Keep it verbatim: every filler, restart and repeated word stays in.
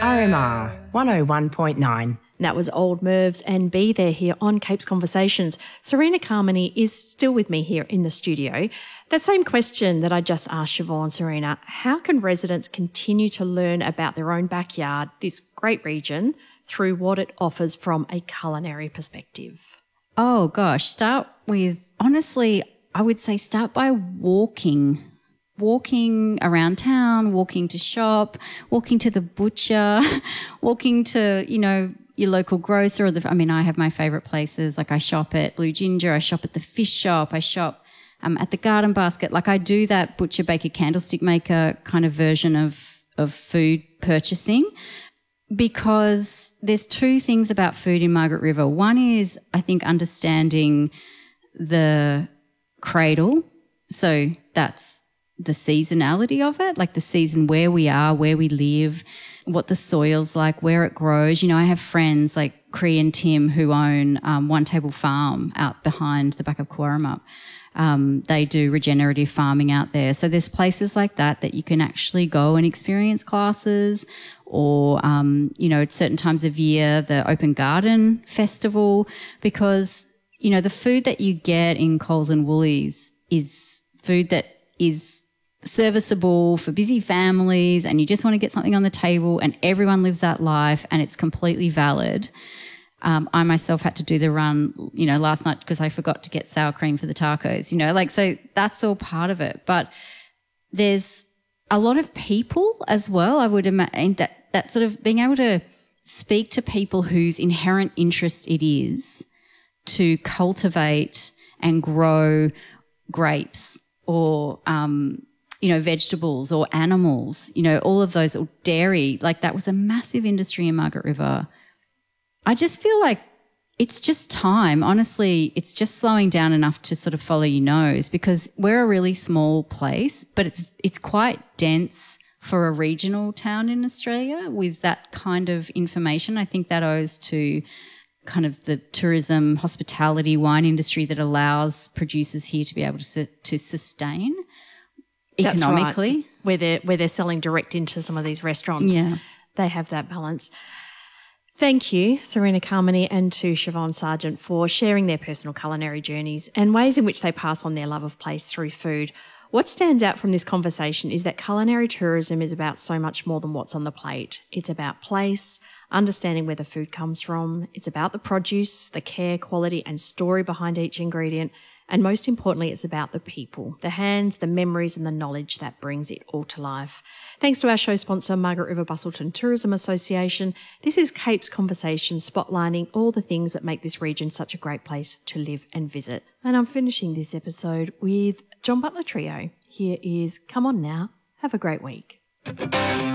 R M R one oh one point nine. That was Old Mervs and Be There here on Capes Conversations. Serena Carmody is still with me here in the studio. That same question that I just asked Siobhan, Serena, how can residents continue to learn about their own backyard, this great region, through what it offers from a culinary perspective? Oh, gosh, start with, honestly, I would say start by walking. Walking around town, walking to shop, walking to the butcher, walking to, you know, your local grocer or the, I mean, I have my favourite places. Like I shop at Blue Ginger, I shop at the fish shop, I shop um, at the Garden Basket. Like I do that butcher, baker, candlestick maker kind of version of, of food purchasing, because there's two things about food in Margaret River. One is, I think, understanding the cradle. So that's the seasonality of it, like the season where we are, where we live, what the soil's like, where it grows. You know, I have friends like Cree and Tim who own um, One Table Farm out behind the back of Quarramup. Um, they do regenerative farming out there. So there's places like that that you can actually go and experience classes, or, um, you know, at certain times of year, the Open Garden Festival, because, you know, the food that you get in Coles and Woolies is food that is serviceable for busy families, and you just want to get something on the table, and everyone lives that life and it's completely valid. Um, I myself had to do the run, you know, last night because I forgot to get sour cream for the tacos, you know, like, so that's all part of it. But there's a lot of people as well, I would imagine, that, that sort of being able to speak to people whose inherent interest it is to cultivate and grow grapes or, um, you know, vegetables or animals, you know, all of those, or dairy, like that was a massive industry in Margaret River. I just feel like it's just time. Honestly, it's just slowing down enough to sort of follow your nose, because we're a really small place, but it's it's quite dense for a regional town in Australia with that kind of information. I think that owes to kind of the tourism, hospitality, wine industry that allows producers here to be able to su- to sustain economically. That's right. Where they're, where they're selling direct into some of these restaurants. Yeah. They have that balance. Thank you, Serena Carmody, and to Siobhan Sargent for sharing their personal culinary journeys and ways in which they pass on their love of place through food. What stands out from this conversation is that culinary tourism is about so much more than what's on the plate. It's about place, understanding where the food comes from. It's about the produce, the care, quality and story behind each ingredient. And most importantly, it's about the people, the hands, the memories and the knowledge that brings it all to life. Thanks to our show sponsor, Margaret River Busselton Tourism Association. This is Capes Conversations, spotlighting all the things that make this region such a great place to live and visit. And I'm finishing this episode with John Butler Trio. Here is Come On Now, Have a Great Week.